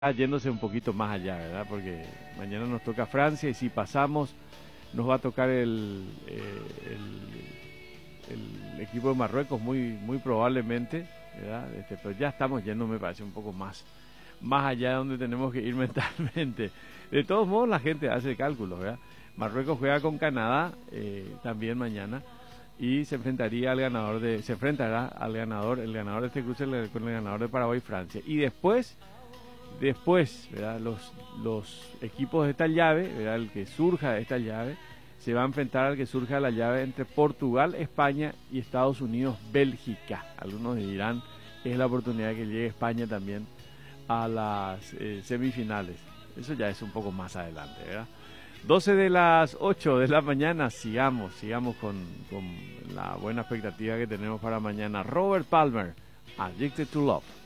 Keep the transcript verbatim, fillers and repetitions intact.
yéndose un poquito más allá, ¿verdad? Porque mañana nos toca Francia y si pasamos nos va a tocar el, eh, el, el equipo de Marruecos muy muy probablemente, ¿verdad? Este, pero ya estamos yendo, me parece, un poco más más allá de donde tenemos que ir mentalmente. De todos modos, la gente hace cálculos, ¿verdad? Marruecos juega con Canadá eh, también mañana y se enfrentaría al ganador de se enfrentará al ganador el ganador de este cruce con el ganador de Paraguay y Francia, y después Después, ¿verdad? Los, los equipos de esta llave, ¿verdad? El que surja de esta llave, se va a enfrentar al que surja de la llave entre Portugal, España y Estados Unidos, Bélgica. Algunos dirán que es la oportunidad que llegue España también a las eh, semifinales. Eso ya es un poco más adelante, ¿verdad? doce de las ocho de la mañana, sigamos, sigamos con, con la buena expectativa que tenemos para mañana. Robert Palmer, Addicted to Love.